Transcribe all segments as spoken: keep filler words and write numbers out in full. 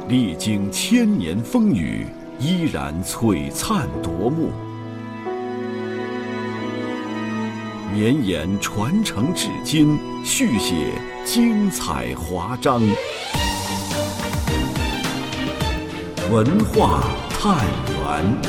历经千年风雨，依然璀璨夺目。绵延传承至今，续写精彩华章。文化探源。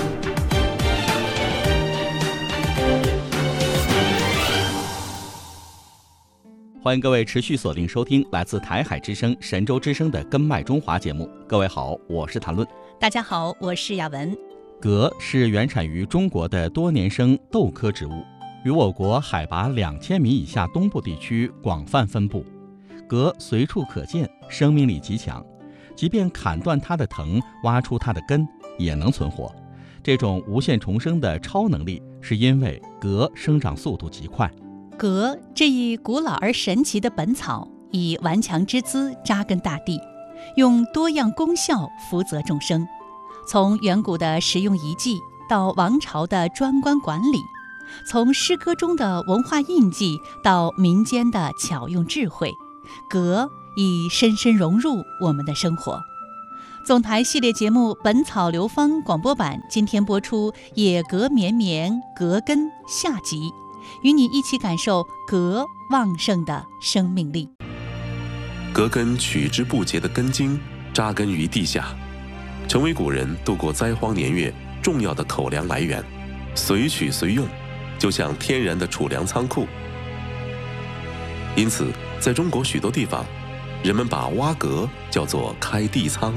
欢迎各位持续锁定收听来自台海之声、神州之声的《根脉中华》节目。各位好，我是谭论。 大家好，我是雅文。 葛是原产于中国的多年生豆科植物，于我国海拔两千米以下东部地区广泛分布。葛随处可见，生命力极强，即便砍断它的藤，挖出它的根，也能存活。这种无限重生的超能力，是因为葛生长速度极快。 葛这一古老而神奇的本草，以顽强之姿扎根大地，用多样功效福泽众生。从远古的实用遗迹到王朝的专官管理，从诗歌中的文化印记到民间的巧用智慧，葛已深深融入我们的生活。总台系列节目《本草流芳》广播版今天播出《野葛绵绵葛根》下集，与你一起感受葛旺盛的生命力。 葛根取之不竭的根茎扎根于地下，成为古人度过灾荒年月重要的口粮来源，随取随用，就像天然的储粮仓库。因此，在中国许多地方，人们把挖葛叫做开地仓。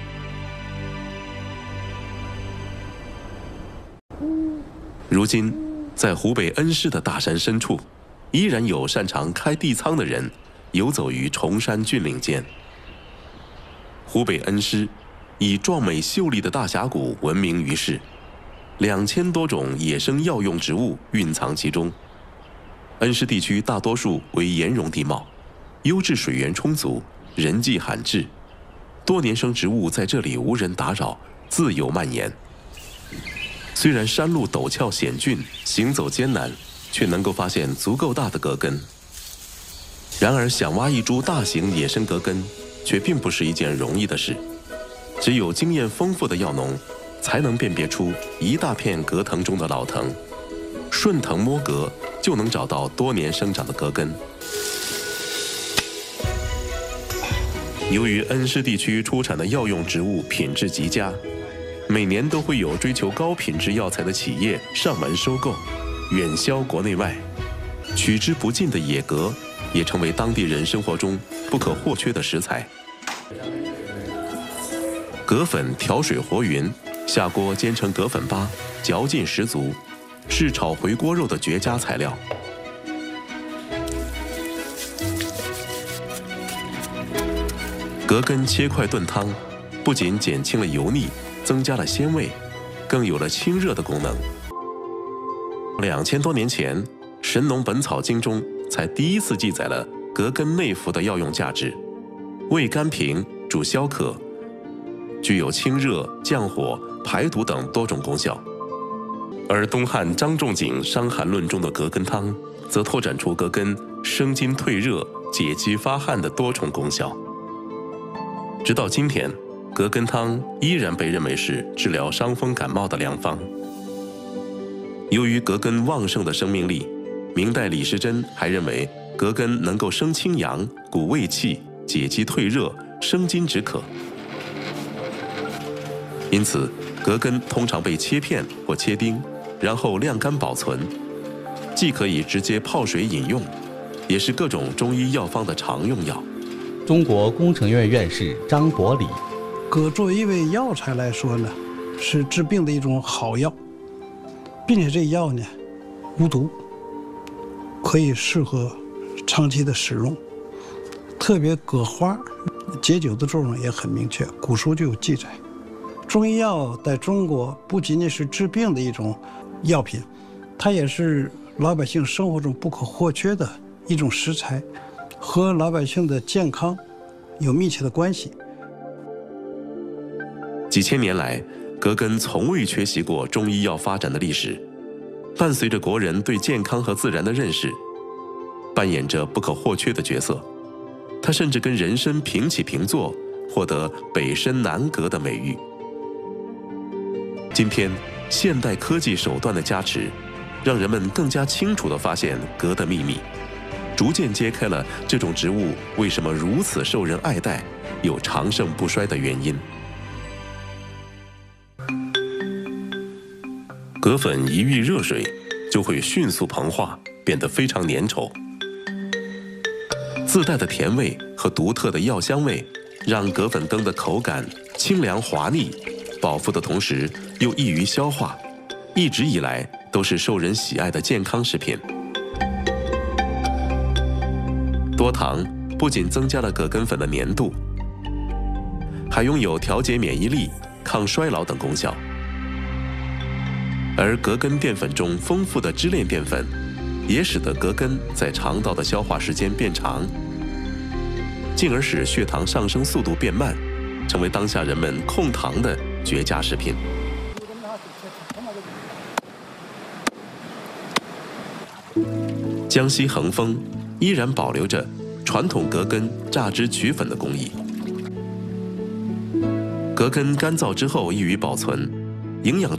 如今，在湖北恩施的大山深处，依然有擅长开地仓的人游走于崇山峻岭间。湖北恩施以壮美秀丽的大峡谷闻名于世，两千多种野生药用植物蕴藏其中。恩施地区大多数为岩溶地貌，优质水源充足，人迹罕至，多年生植物在这里无人打扰，自由蔓延。虽然山路陡峭险峻，行走艰难，却能够发现足够大的葛根。然而，想挖一株大型野生葛根，却并不是一件容易的事。只有经验丰富的药农，才能辨别出一大片葛藤中的老藤，顺藤摸葛，就能找到多年生长的葛根。由于恩施地区出产的药用植物品质极佳，每年都会有追求高品质药材的企业上门收购，远销国内外。取之不尽的野葛也成为当地人生活中不可或缺的食材。葛粉调水和匀，下锅煎成葛粉粑，嚼劲十足，是炒回锅肉的绝佳材料。葛根切块炖汤，不仅减轻了油腻，增加了鲜味，更有了清热的功能。两千多年前，《神农本草经》中才第一次记载了葛根内服的药用价值，味甘平，主消渴，具有清热、降火、排毒等多种功效。而东汉张仲景《伤寒论》中的葛根汤，则拓展出葛根生津退热、解肌发汗的多重功效。直到今天，葛根汤依然被认为是治疗伤风感冒的良方。由于葛根旺盛的生命力，明代李时珍还认为葛根能够生清阳、鼓胃气、解肌退热、生津止渴。因此，葛根通常被切片或切丁，然后晾干保存，既可以直接泡水饮用，也是各种中医药方的常用药。 中国工程院院士张伯礼： 葛作为一味药材来说呢，是治病的一种好药，并且这药呢无毒，可以适合长期的使用。特别葛花解酒的作用也很明确，古书就有记载。中医药在中国不仅仅是治病的一种药品，它也是老百姓生活中不可或缺的一种食材，和老百姓的健康有密切的关系。 几千年来，葛根从未缺席过中医药发展的历史。伴随着国人对健康和自然的认识，扮演着不可或缺的角色。它甚至跟人参平起平坐， 获得北参南葛的美誉。今天，现代科技手段的加持，让人们更加清楚地发现葛的秘密，逐渐揭开了这种植物为什么如此受人爱戴，又长盛不衰的原因。葛粉一遇热水，就会迅速膨化，变得非常粘稠。自带的甜味和独特的药香味，让葛粉羹的口感清凉滑腻，饱腹的同时又易于消化，一直以来都是受人喜爱的健康食品。多糖不仅增加了葛根粉的粘度，还拥有调节免疫力、抗衰老等功效。而葛根淀粉中丰富的支链淀粉，也使得葛根在肠道的消化时间变长，进而使血糖上升速度变慢，成为当下人们控糖的绝佳食品。江西恒丰依然保留着传统葛根榨汁取粉的工艺。葛根干燥之后易于保存，营养